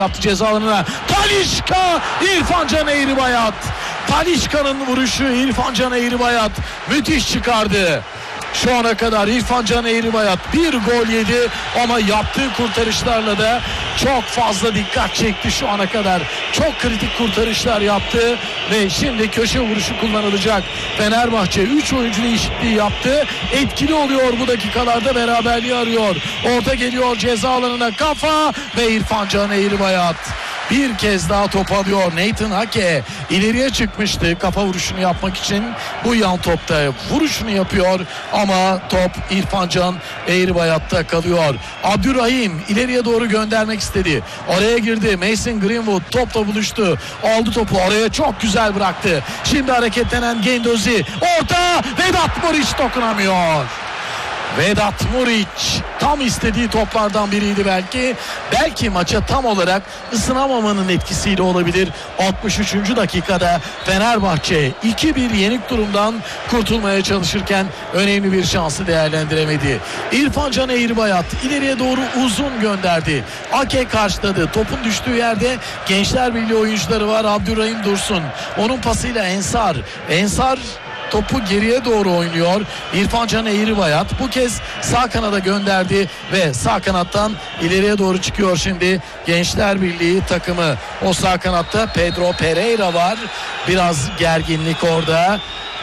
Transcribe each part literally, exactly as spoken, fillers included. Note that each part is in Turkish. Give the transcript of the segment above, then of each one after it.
Attı ceza alanına. Talisca, İrfan Can Eğribayat. Talisca'nın vuruşu İrfan Can Eğribayat müthiş çıkardı. Şu ana kadar İrfan Can Eğribayat bir gol yedi ama yaptığı kurtarışlarla da çok fazla dikkat çekti şu ana kadar. Çok kritik kurtarışlar yaptı ve şimdi köşe vuruşu kullanılacak. Fenerbahçe üç oyuncu değişikliği yaptı. Etkili oluyor bu dakikalarda, beraberliği arıyor. Orta geliyor ceza alanına, kafa ve İrfan Can Eğribayat bir kez daha top alıyor. Nathan Ake ileriye çıkmıştı kafa vuruşunu yapmak için. Bu yan topta vuruşunu yapıyor ama top İrfan Can Eğribayat'ta kalıyor. Abdurrahim ileriye doğru göndermek istedi. Oraya girdi. Mason Greenwood topla buluştu. Aldı topu, oraya çok güzel bıraktı. Şimdi hareketlenen Gendozi. Orta, Vedat Muriç dokunamıyor. Vedat Muriç tam istediği toplardan biriydi belki. Belki maça tam olarak ısınamamanın etkisiyle olabilir. altmış üçüncü dakikada Fenerbahçe iki bir yenik durumdan kurtulmaya çalışırken önemli bir şansı değerlendiremedi. İrfan Can Eğribayat ileriye doğru uzun gönderdi. Ake karşıladı. Topun düştüğü yerde Gençler Birliği oyuncuları var. Abdurrahim Dursun. Onun pasıyla Ensar. Ensar topu geriye doğru oynuyor. İrfan Can Eğribayat bu kez sağ kanada gönderdi ve sağ kanattan ileriye doğru çıkıyor şimdi Gençler Birliği takımı. O sağ kanatta Pedro Pereira var. Biraz gerginlik orada.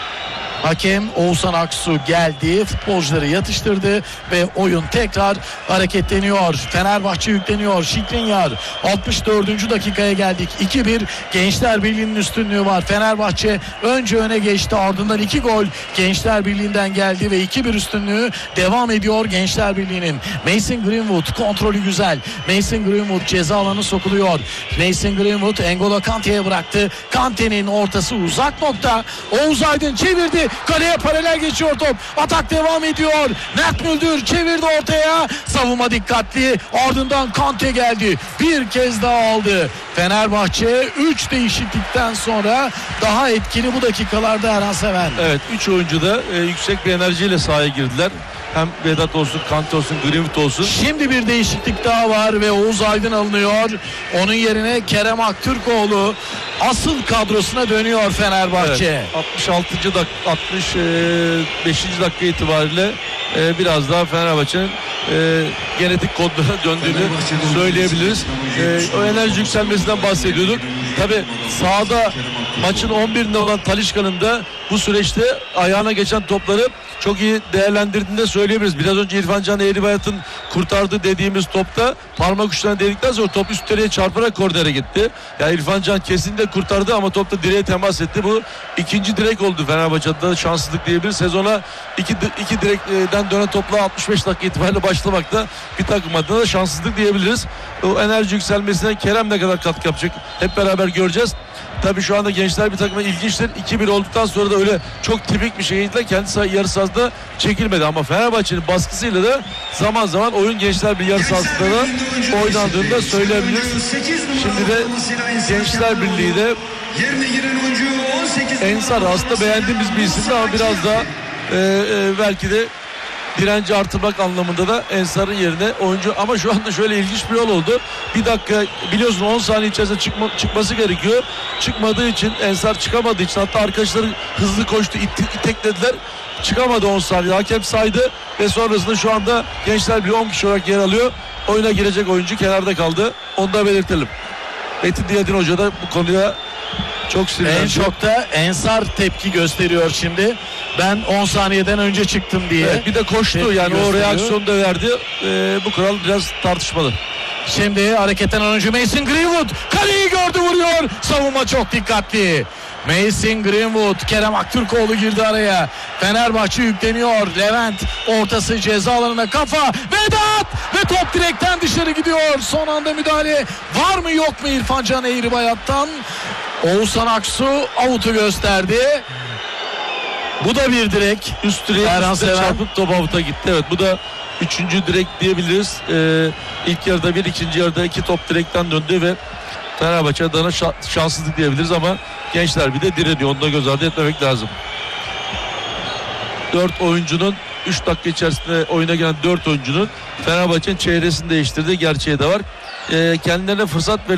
Hakem Oğuzhan Aksu geldi, futbolcuları yatıştırdı ve oyun tekrar hareketleniyor. Fenerbahçe yükleniyor. Şikrinyar altmış dördüncü dakikaya geldik. iki bir Gençler Birliği'nin üstünlüğü var. Fenerbahçe önce öne geçti, ardından iki gol Gençler Birliği'nden geldi ve iki bir üstünlüğü devam ediyor Gençler Birliği'nin. Mason Greenwood kontrolü güzel. Mason Greenwood ceza alanı sokuluyor. Mason Greenwood N'Golo Kante'ye bıraktı. Kante'nin ortası uzak nokta. Oğuz Aydın çevirdi. Kaleye paralel geçiyor top. Atak devam ediyor. Mert Müldür çevirdi ortaya. Savunma dikkatli. Ardından Kante geldi. Bir kez daha aldı. Fenerbahçe üç değişiklikten sonra daha etkili bu dakikalarda Erhan Seven. Evet, üç oyuncu da e, yüksek bir enerjiyle sahaya girdiler. Hem Vedat olsun, Kante olsun, Greenwood olsun. Şimdi bir değişiklik daha var ve Oğuz Aydın alınıyor. Onun yerine Kerem Aktürkoğlu asıl kadrosuna dönüyor Fenerbahçe. Evet, altmış altıncı dak altmış beşinci dakika itibariyle e, biraz daha Fenerbahçe'nin e, genetik kodlara döndüğünü söyleyebiliriz. E, o enerji yükselmesinden bahsediyorduk. Tabii sahada maçın on birinde olan Talisca'nın da bu süreçte ayağına geçen topları çok iyi değerlendirdiğini de söyleyebiliriz. Biraz önce İrfan Can Eğribayat'ın kurtardı dediğimiz topta parmak uçlarına dedikten sonra top üst direğe çarparak kornere gitti. Yani İrfan Can kesinlikle kurtardı ama top da direğe temas etti. Bu ikinci direk oldu Fenerbahçe'de, şanssızlık diyebiliriz. Sezona iki, iki direkten dönen topla altmış beş dakika itibariyle başlamakta bir takım adına da şanssızlık diyebiliriz. O enerji yükselmesine Kerem ne kadar katkı yapacak hep beraber göreceğiz. Tabii şu anda Gençler bir takıma ilginçtir. iki bir olduktan sonra da öyle çok tipik bir şekilde kendi sah- yarı sahasında çekilmedi. Ama Fenerbahçe'nin baskısıyla da zaman zaman oyun Gençler bir yarı sahasında da oynandığını da söyleyebiliriz. Şimdi de Gençler Birliği de Ensar aslında beğendiğimiz bir isimdi ama biraz daha e, e, belki de direnci artırmak anlamında da Ensar'ın yerine oyuncu, ama şu anda şöyle ilginç bir yol oldu. Bir dakika biliyorsun on saniye içerisinde çıkma, çıkması gerekiyor. Çıkmadığı için, Ensar çıkamadığı için, hatta arkadaşları hızlı koştu, it, iteklediler. Çıkamadı on saniye. Hakem saydı ve sonrasında şu anda Gençler bir on kişi olarak yer alıyor. Oyuna girecek oyuncu kenarda kaldı. Onu da belirtelim. Metin Diyadin Hoca da bu konuya çok sinirlendi. En çok da Ensar tepki gösteriyor şimdi. Ben on saniyeden önce çıktım diye. Evet, bir de koştu tepki yani gösteriyor. O reaksiyonu da verdi. Ee, bu kural biraz tartışmalı. Şimdi hareketten oyuncu Mason Greenwood kaleyi gördü, vuruyor. Savunma çok dikkatli. Mason Greenwood, Kerem Aktürkoğlu girdi araya. Fenerbahçe yükleniyor. Levent ortası ceza alanına, kafa, Vedat ve top direkten dışarı gidiyor. Son anda müdahale var mı yok mu İrfan Can Eğribayat'tan? Oğuzhan Aksu avutu gösterdi. Bu da bir direk. Üst direğe çarpıp top avuta gitti. Evet, bu da üçüncü direk diyebiliriz. Ee, ilk yarıda bir, ikinci yarıda iki top direkten döndü ve Fenerbahçe adına şanssızlık diyebiliriz ama Gençler bir de direniyor. Onu da göz ardı etmemek lazım. Dört oyuncunun üç dakika içerisinde oyuna gelen dört oyuncunun Fenerbahçe'nin çehresini değiştirdiği gerçeği de var. e, kendilerine fırsat